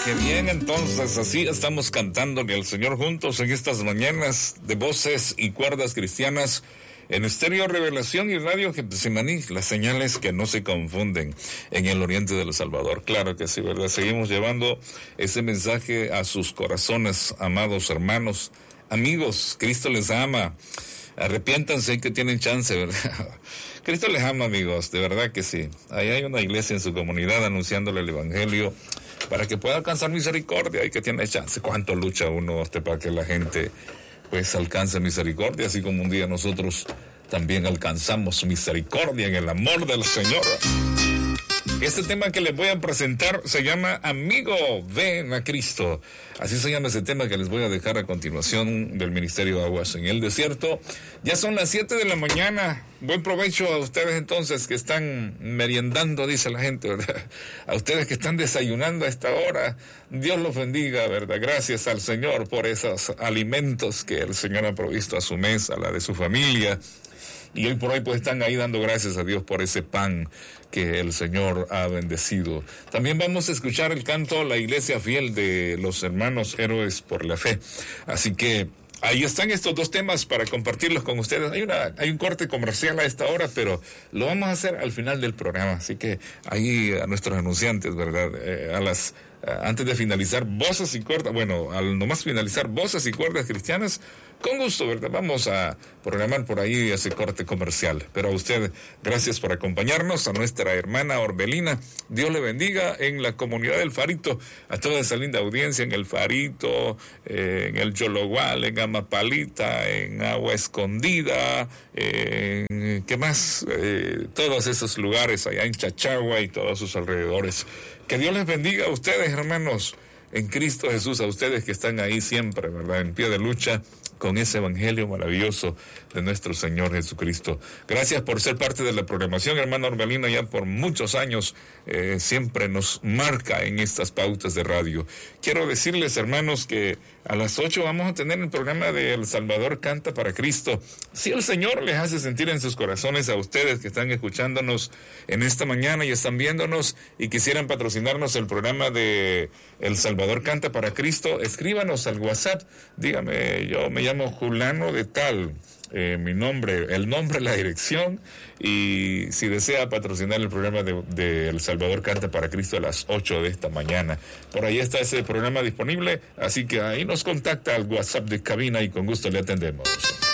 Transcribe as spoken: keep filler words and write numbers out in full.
Qué bien, entonces así estamos cantándole al Señor juntos en estas mañanas de voces y cuerdas cristianas en Estéreo Revelación y Radio Getsemaní, las señales que no se confunden en el oriente de El Salvador. Claro que sí, ¿verdad? Seguimos llevando ese mensaje a sus corazones, amados hermanos, amigos. Cristo les ama. Arrepiéntanse que tienen chance, ¿verdad? Cristo les ama, amigos, de verdad que sí. Ahí hay una iglesia en su comunidad anunciándole el evangelio para que pueda alcanzar misericordia y que tiene chance. ¿Cuánto lucha uno este, para que la gente pues alcance misericordia? Así como un día nosotros también alcanzamos misericordia en el amor del Señor. Este tema que les voy a presentar se llama Amigo, ven a Cristo. Así se llama ese tema que les voy a dejar a continuación del Ministerio Aguas en el Desierto. Ya son las siete de la mañana. Buen provecho a ustedes entonces que están meriendando, dice la gente, ¿verdad? A ustedes que están desayunando a esta hora. Dios los bendiga, ¿verdad? Gracias al Señor por esos alimentos que el Señor ha provisto a su mesa, a la de su familia. Y hoy por hoy pues están ahí dando gracias a Dios por ese pan que el Señor ha bendecido. También vamos a escuchar el canto La Iglesia Fiel de los hermanos Héroes por la Fe. Así que ahí están estos dos temas para compartirlos con ustedes. Hay una, hay un corte comercial a esta hora, pero lo vamos a hacer al final del programa. Así que ahí a nuestros anunciantes, ¿verdad? Eh, a las antes de finalizar voces y cuerdas, bueno, al nomás finalizar voces y cuerdas cristianas, con gusto, ¿verdad? Vamos a programar por ahí ese corte comercial. Pero a usted, gracias por acompañarnos, a nuestra hermana Orbelina, Dios le bendiga en la comunidad del Farito, a toda esa linda audiencia en el Farito, eh, en el Yologual, en Amapalita, en Agua Escondida, eh, en, ¿qué más? Eh, todos esos lugares allá en Chachagua y todos sus alrededores. Que Dios les bendiga a ustedes, hermanos, en Cristo Jesús, a ustedes que están ahí siempre, ¿verdad? En pie de lucha con ese evangelio maravilloso de nuestro Señor Jesucristo. Gracias por ser parte de la programación, hermano Orbelina, ya por muchos años eh, siempre nos marca en estas pautas de radio. Quiero decirles, hermanos, que a las ocho vamos a tener el programa de El Salvador Canta para Cristo. Si el Señor les hace sentir en sus corazones a ustedes que están escuchándonos en esta mañana y están viéndonos y quisieran patrocinarnos el programa de El Salvador Canta para Cristo, escríbanos al WhatsApp. Dígame, yo me llamo Julano de tal, eh, mi nombre, el nombre, la dirección, y si desea patrocinar el programa de, de El Salvador Canta para Cristo a las ocho de esta mañana. Por ahí está ese programa disponible, así que ahí nos contacta al WhatsApp de cabina y con gusto le atendemos.